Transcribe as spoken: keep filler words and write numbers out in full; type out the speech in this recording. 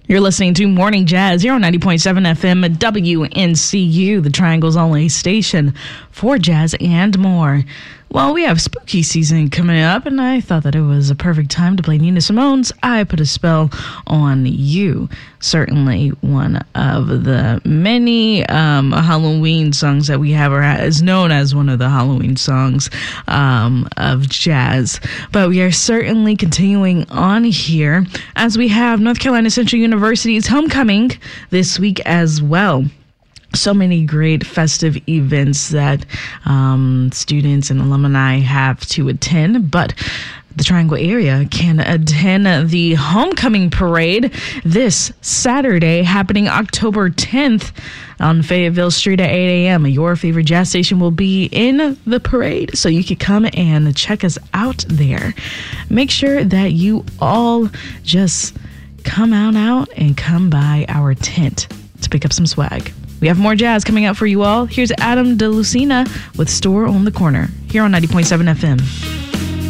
You're listening to Morning Jazz here on ninety point seven F M W N C U, the Triangle's only station for jazz and more. Well, we have spooky season coming up, and I thought that it was a perfect time to play Nina Simone's I Put a Spell on You. Certainly one of the many um, Halloween songs that we have, or is known as one of the Halloween songs um, of jazz. But we are certainly continuing on here as we have North Carolina Central University's homecoming this week as well. So many great festive events that um, students and alumni have to attend, but the Triangle area can attend the homecoming parade this Saturday, happening October tenth on Fayetteville Street at eight a.m. Your favorite jazz station will be in the parade, so you can come and check us out there. Make sure that you all just come on out and come by our tent to pick up some swag. We have more jazz coming out for you all. Here's Adam DeLucina with Store on the Corner here on ninety point seven F M.